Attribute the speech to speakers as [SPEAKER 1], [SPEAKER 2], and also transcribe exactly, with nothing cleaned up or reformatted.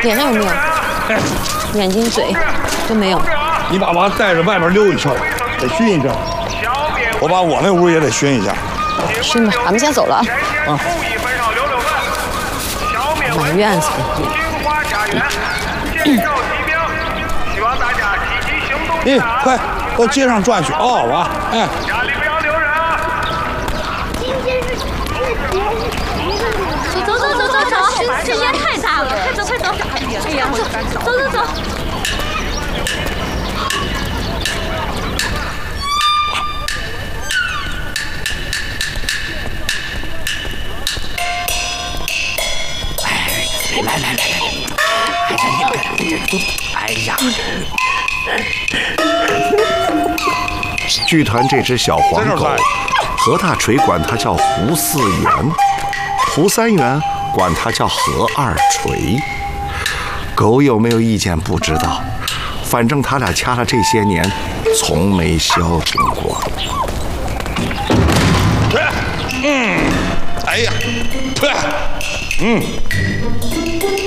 [SPEAKER 1] 脸上有没有？眼睛、嘴都没有。
[SPEAKER 2] 你把娃带着外边溜一圈，得熏一阵。我把我那屋也得熏一下。
[SPEAKER 1] 熏吧，咱们先走了啊。啊。满院子。
[SPEAKER 2] 哎，快到街上转去哦，娃，哎。
[SPEAKER 3] 家里不要留人啊！
[SPEAKER 4] 走走走走走，这烟太大了，快走快走！哎呀，走走走。
[SPEAKER 5] 来来来来，哎呀，哎呀！
[SPEAKER 6] 剧团这只小黄狗，何大锤管它叫胡四元，胡三元管它叫何二锤。狗有没有意见不知道，反正他俩掐了这些年，从没消停过。
[SPEAKER 2] 嗯，哎呀，对，嗯。